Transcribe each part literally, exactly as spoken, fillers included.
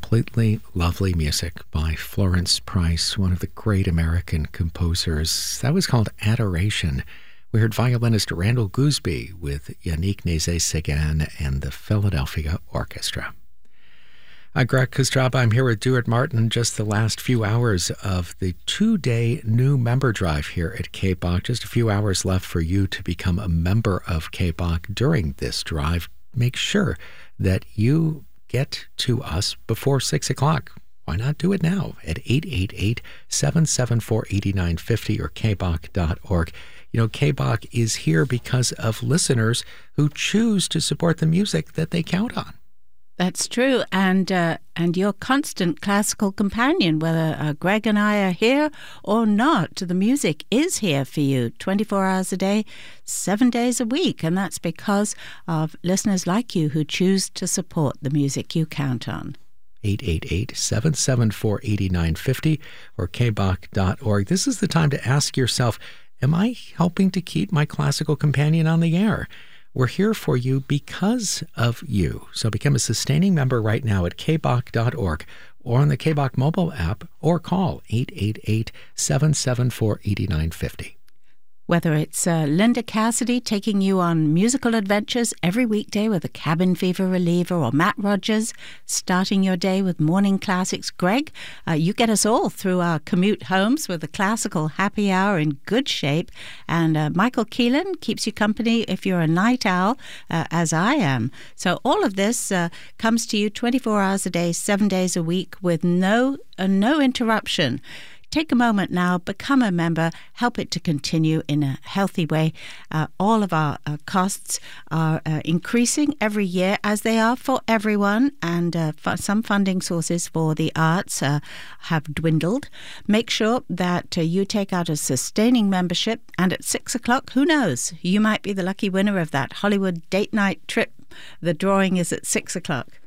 completely lovely music by Florence Price, one of the great American composers. That was called Adoration. We heard violinist Randall Gooseby with Yannick Nézet-Séguin and the Philadelphia Orchestra. I'm Greg Kostraba. I'm here with Duart Martin. Just the last few hours of the two-day new member drive here at K B O C. Just a few hours left for you to become a member of K B O C during this drive. Make sure that you get to us before six o'clock. Why not do it now at eight eight eight, seven seven four, eight nine five zero or k b o c dot org. You know, K B O C is here because of listeners who choose to support the music that they count on. That's true, and uh, and your constant classical companion, whether uh, Greg and I are here or not, the music is here for you twenty-four hours a day, seven days a week, and that's because of listeners like you who choose to support the music you count on. eight eight eight, seven seven four, eight nine five zero or k b o c dot org. This is the time to ask yourself, am I helping to keep my classical companion on the air? We're here for you because of you. So become a sustaining member right now at k b o c dot org or on the K B O C mobile app, or call eight eight eight, seven seven four, eight nine five zero. Whether it's uh, Linda Cassidy taking you on musical adventures every weekday with a cabin fever reliever, or Matt Rogers starting your day with morning classics, Greg, uh, you get us all through our commute homes with a classical happy hour in good shape. And uh, Michael Keelan keeps you company if you're a night owl, uh, as I am. So all of this uh, comes to you twenty-four hours a day, seven days a week with no, uh, no interruption. Take a moment now, become a member, help it to continue in a healthy way. Uh, all of our uh, costs are uh, increasing every year, as they are for everyone, and uh, for some funding sources for the arts uh, have dwindled. Make sure that uh, you take out a sustaining membership, and at six o'clock, who knows, you might be the lucky winner of that Hollywood date night trip. The drawing is at six o'clock.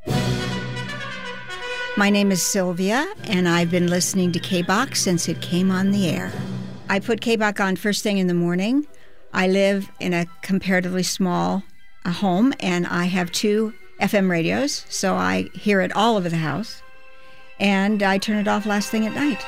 My name is Sylvia, and I've been listening to K B O C since it came on the air. I put K B O C on first thing in the morning. I live in a comparatively small uh, home, and I have two F M radios, so I hear it all over the house. And I turn it off last thing at night.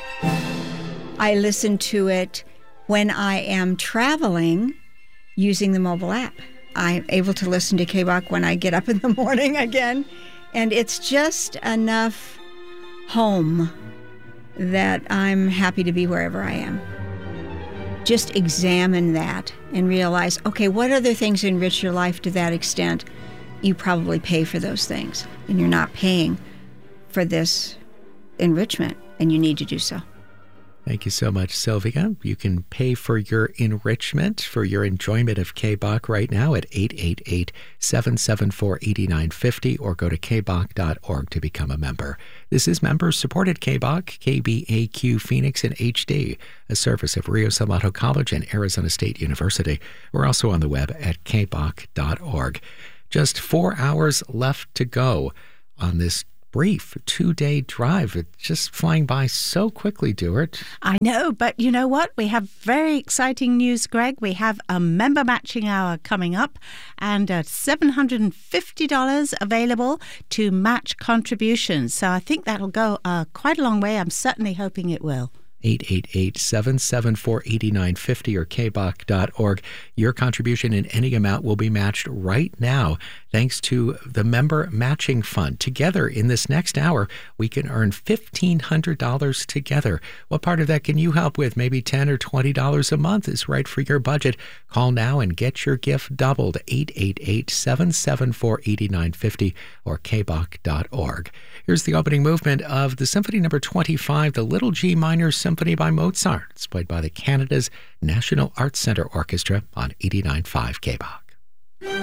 I listen to it when I am traveling using the mobile app. I'm able to listen to K B O C when I get up in the morning again. And it's just enough home that I'm happy to be wherever I am. Just examine that and realize, okay, what other things enrich your life to that extent? You probably pay for those things, and you're not paying for this enrichment, and you need to do so. Thank you so much, Sylvia. You can pay for your enrichment, for your enjoyment of K B O C right now at eight eight eight, seven seven four, eight nine five zero or go to k b o c dot org to become a member. This is member-supported K B O C, K B A Q Phoenix in H D, a service of Rio Salado College and Arizona State University. We're also on the web at k b o c dot org. Just four hours left to go on this brief two-day drive. It's just flying by so quickly, Duart. I know, but you know what? We have very exciting news, Greg. We have a member matching hour coming up, and uh, seven hundred fifty dollars available to match contributions. So I think that'll go uh, quite a long way. I'm certainly hoping it will. eight eight eight, seven seven four, eight nine five zero or k b o c dot org. Your contribution in any amount will be matched right now thanks to the Member Matching Fund. Together in this next hour, we can earn fifteen hundred dollars together. What part of that can you help with? Maybe ten dollars or twenty dollars a month is right for your budget. Call now and get your gift doubled. eight eight eight, seven seven four, eight nine five zero or k b o c dot org. Here's the opening movement of the Symphony Number twenty-five, the Little G Minor Symphony by Mozart. It's played by the Canada's National Arts Centre Orchestra on eighty-nine point five K B O C.